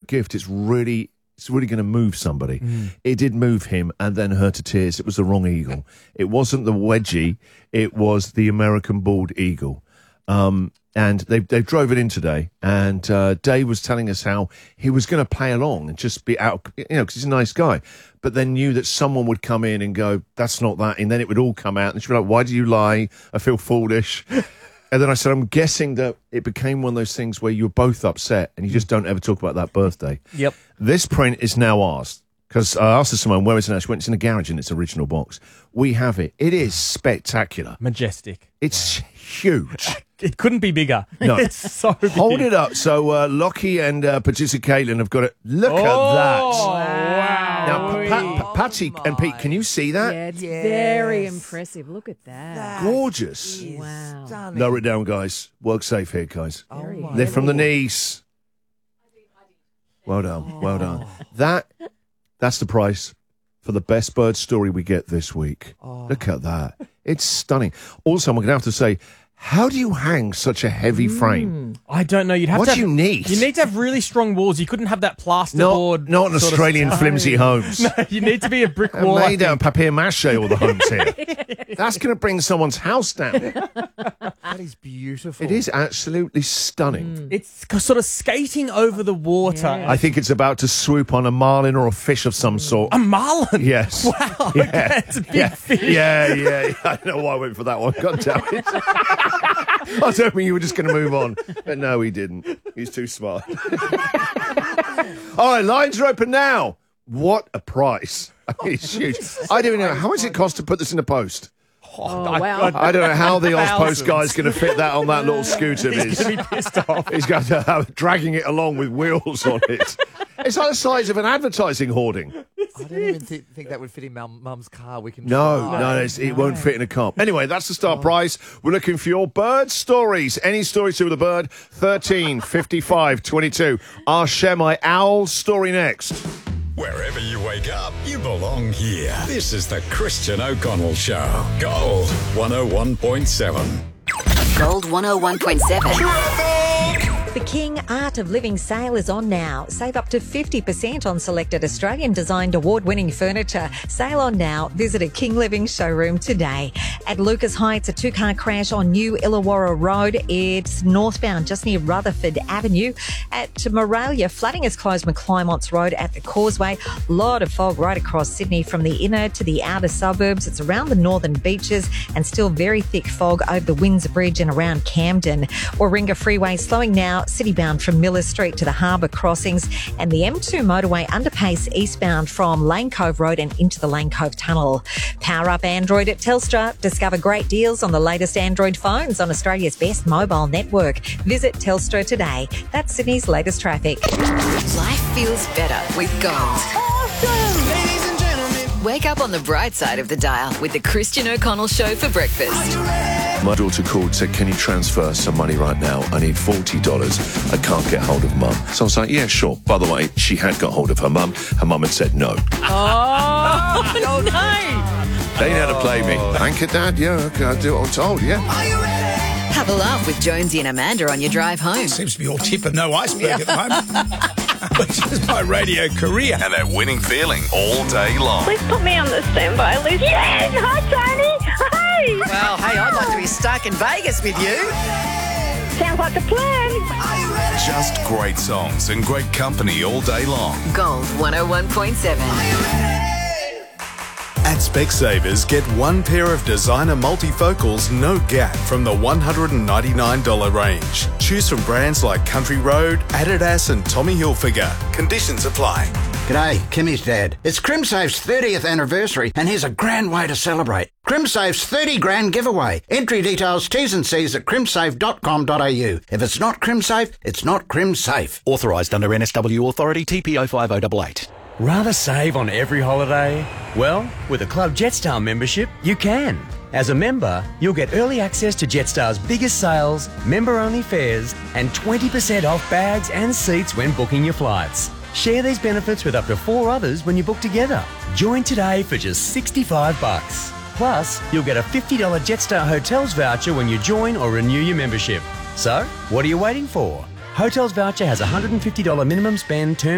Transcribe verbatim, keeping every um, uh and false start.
gift, it's really it's really going to move somebody. Mm. It did move him and then her to tears. It was the wrong eagle. It wasn't the wedgie. It was the American bald eagle. Um, and they they drove it in today, and uh, Dave was telling us how he was going to play along and just be out, you know, because he's a nice guy, but then knew that someone would come in and go, that's not that, and then it would all come out, and she'd be like, why do you lie? I feel foolish. And then I said, I'm guessing that it became one of those things where you're both upset, and you just don't ever talk about that birthday. Yep. This print is now ours. Because I asked her, Simone, where is it now? She went, it's in the garage in its original box. We have it. It is spectacular. Majestic. It's wow. huge. It couldn't be bigger. No. It's so big. Hold it up. So uh, Lockie and uh, Patricia Caitlin have got it. Look oh, at that. Wow. Now, pa- pa- pa- Patsy oh and Pete, can you see that? Yeah, it's Yes. very impressive. Look at that. That Gorgeous. is Wow. stunning. Lower it down, guys. Work safe here, guys. Oh Very my Lift from the Lord. knees. Well done. Well done. That That's the price for the best bird story we get this week. Oh. Look at that. It's stunning. Also, I'm going to have to say, how do you hang such a heavy frame? I don't know. You'd have What to do have, you need? You need to have really strong walls. You couldn't have that plasterboard. Not, not an sort of Australian stuff. flimsy homes. No, you need to be a brick They're wall. I made out of think. papier mache, all the homes here. That's going to bring someone's house down. That is beautiful. It is absolutely stunning. It's c- sort of skating over the water. Yeah. I think it's about to swoop on a marlin or a fish of some sort. A marlin. Yes. Wow. Yeah. Okay, it's a big yeah. fish. Yeah, yeah, yeah. I don't know why I went for that one. God damn it. I was hoping you were just going to move on. But no, he didn't. He's too smart. All right, lines are open now. What a price. I mean, it's huge. I don't even know. How much it cost to put this in the post? Oh, my wow. God. I don't know how the Ozpost Thousands. guy's going to fit that on that little scooter of He's his. going to be pissed off. He's going to have dragging it along with wheels on it. It's like the size of an advertising hoarding. I don't even th- think that would fit in mum, Mum's car. We can No, try. no, it's, it won't fit in a car. Anyway, that's the start price. We're looking for your bird stories. Any stories to with a bird? thirteen fifty-five twenty-two. Our Shemai Owl story next. Wherever you wake up, you belong here. This is the Christian O'Connell Show. Gold one oh one point seven. Gold one oh one point seven. The King Art of Living sale is on now. Save up to fifty percent on selected Australian-designed award-winning furniture. Sale on now. Visit a King Living showroom today. At Lucas Heights, a two-car crash on New Illawarra Road. It's northbound just near Rutherford Avenue. At Moralia, flooding has closed McClymonts Road at the Causeway. Lot of fog right across Sydney from the inner to the outer suburbs. It's around the northern beaches and still very thick fog over the Windsor Bridge and around Camden. Warringah Freeway slowing now, city-bound from Miller Street to the Harbour crossings, and the M two motorway underpace eastbound from Lane Cove Road and into the Lane Cove Tunnel. Power up Android at Telstra. Discover great deals on the latest Android phones on Australia's best mobile network. Visit Telstra today. That's Sydney's latest traffic. Life feels better with gold. Wake up on the bright side of the dial with the Christian O'Connell Show for breakfast. My daughter called and said, can you transfer some money right now? I need forty dollars. I can't get hold of mum. So I was like, yeah, sure. By the way, she had got hold of her mum. Her mum had said no. Oh, no. They know how to play me. Thank you, Dad. Yeah, okay, I'll do what I'm told, yeah. Have a laugh with Jonesy and Amanda on your drive home. Seems to be all tip and no iceberg at the moment. Which is my radio career. And that winning feeling all day long. Please put me on the standby list. Yes! Hi, Tony! Hey! Well, hey, I'd like to be stuck in Vegas with you. Sounds like a plan. Just great songs and great company all day long. Gold one oh one point seven. At Specsavers, get one pair of designer multifocals, no gap, from the one hundred ninety-nine dollars range. Choose from brands like Country Road, Adidas and Tommy Hilfiger. Conditions apply. G'day, Kimmy's dad. It's Crimsave's thirtieth anniversary, and here's a grand way to celebrate. Crimsave's thirty grand giveaway. Entry details, T's and C's at crimsave dot com dot a u. If it's not Crimsave, it's not Crimsafe. Authorised under N S W Authority T P oh five oh eight eight. Rather save on every holiday? Well, with a Club Jetstar membership, you can. As a member, you'll get early access to Jetstar's biggest sales, member-only fares, and twenty percent off bags and seats when booking your flights. Share these benefits with up to four others when you book together. Join today for just sixty-five bucks. Plus, you'll get a fifty dollars Jetstar Hotels voucher when you join or renew your membership. So, what are you waiting for? Hotels voucher has a one hundred fifty dollars minimum spend term